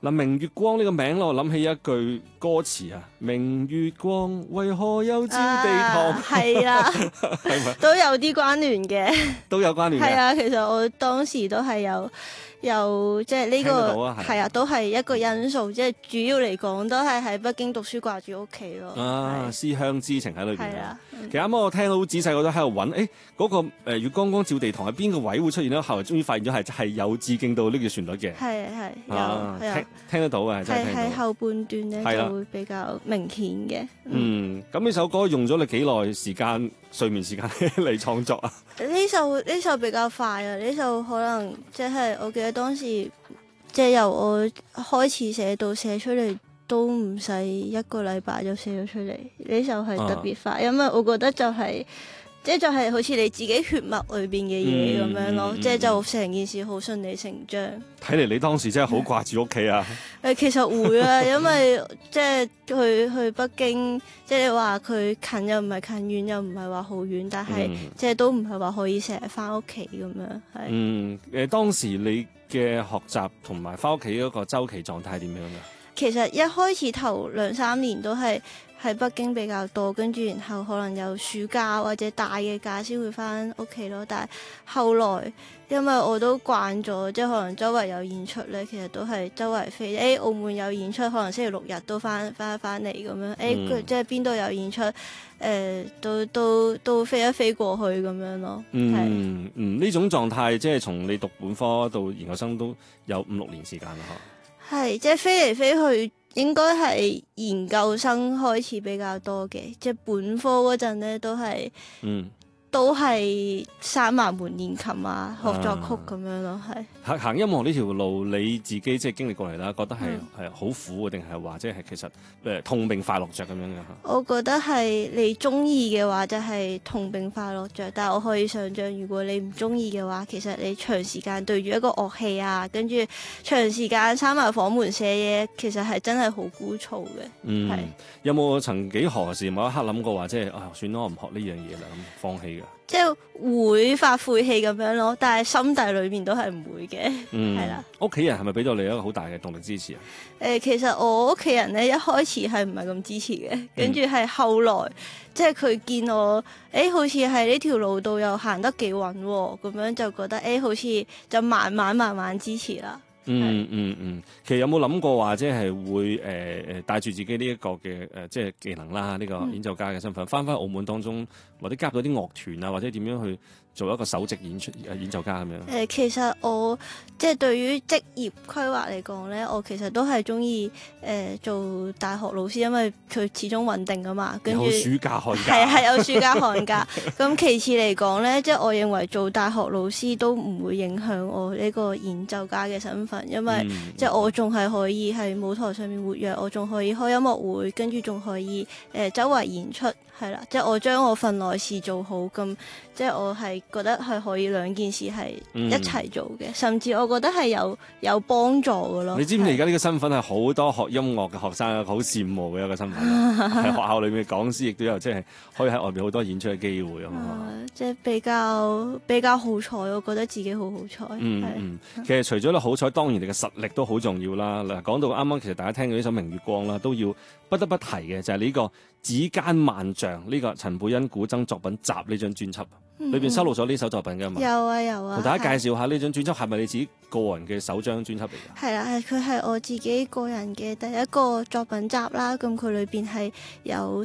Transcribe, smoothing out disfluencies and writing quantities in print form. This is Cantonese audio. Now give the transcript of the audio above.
嗱，明月光呢個名咧，我諗起一句歌詞啊，明月光為何又照地堂？ 係啦， 係咪都有啲關聯嘅。 都有關聯嘅？ 係啊，其實我當時都係有即係呢聽得到個啊係係啊，都係一個因素。即係主要嚟講，都係喺北京讀書掛住屋企咯。 啊， 係思鄉之情喺裏邊啊係啊。 其實啱啱我聽到好仔細，我都喺度揾，嗰個月光光照地堂係邊個位會出現咧？後來終於發現咗係有致敬到呢個旋律嘅。 係有啊， 係啊， 聽得到嘅，真係聽到。 係喺後半段係啦咧就會比較明顯嘅。 咁呢首歌用咗你幾耐時間睡眠時間嚟創作啊？ 呢首比較快啊！呢首可能即係我記得當時即係由我開始寫到寫出嚟都唔使一個禮拜就寫咗出嚟。呢首係特別快，因為我覺得就係好似你自己血脈裏邊嘅嘢咁樣咯，即係就成件事好順理成章。 睇嚟你當時真係好掛住屋企啊！ 其實會啊，因為即係去北京，即係你話佢近又唔係近，遠又唔係話好遠，但係即係都唔係話可以成日翻屋企咁樣。係。 當時你嘅學習同埋翻屋企嗰個週期狀態係點樣㗎？ 其實一開始頭2-3年都係喺北京比較多，跟住然後可能有暑假或者大嘅假先會翻屋企咯。但係後來因為我都慣咗，即係可能周圍有演出咧，其實都係周圍飛。澳門有演出，可能星期六日都翻嚟咁樣。即係邊度有演出，都飛一飛過去咁樣咯。 呢種狀態即係從你讀本科到研究生都有5-6年時間啦， 係，即係飛嚟飛去，應該係研究生開始比較多嘅，即係本科嗰陣咧都係閂埋門練琴啊，學作曲咁樣咯，係。 行音樂呢條路，你自己即係經歷過嚟啦，覺得係好苦定係話即係其實痛並快樂着咁樣嘅嚇？ 我覺得係你中意嘅話，就係痛並快樂着。但係我可以想像，如果你唔中意嘅話，其實你長時間對住一個樂器啊，跟住長時間閂埋房門寫嘢，其實係真係好枯燥嘅。係。 有冇曾幾何時某一刻諗過話，即係算啦，我唔學呢樣嘢啦，咁放棄㗎？ 即係會發晦氣咁樣咯，但係心底裏面都係唔會嘅，係啦。 屋企人係咪俾到你一個好大嘅動力支持啊？ 其實我屋企人咧一開始係唔係咁支持嘅，跟住係後來即係佢見我好似喺呢條路度又行得幾穩喎，咁樣就覺得好似就慢慢支持啦。 其實有冇諗過話，即係會帶住自己呢一個嘅即係技能啦，呢個演奏家嘅身份，翻澳門當中，或者加入到啲樂團啊，或者點樣去做一個首席演奏家咁樣？ 其實我即係對於職業規劃嚟講咧，我其實都係中意做大學老師，因為佢始終穩定㗎嘛。跟住有暑假寒假， 係有暑假寒假。咁其次嚟講咧，即係我認為做大學老師都唔會影響我呢個演奏家嘅身份，因為即係我仲係可以喺舞台上面活躍，我仲可以開音樂會，跟住仲可以周圍演出。係啦，即係我將我份內事做好，咁即係我係覺得係可以兩件事係一齊做嘅，甚至我覺得係有幫助嘅咯。 你知唔知而家呢個身份係好多學音樂嘅學生好羨慕嘅一個身份，喺學校裏面講師亦都有，即係可以喺外邊好多演出嘅機會啊嘛。 即係比較好彩，我覺得自己好好彩。 其實除咗你好彩，當然你嘅實力都好重要啦。嗱，講到啱啱，其實大家聽到呢首《明月光》啦，都要不得不提嘅就係呢個《指間萬象》呢個陳佩欣古箏作品集呢張專輯，裏邊收錄咗呢首作品嘅嘛。 有啊， 同大家介紹下呢張專輯係咪你自己個人嘅首張專輯嚟㗎？ 係啦，佢係我自己個人嘅第一個作品集啦。咁佢裏邊係有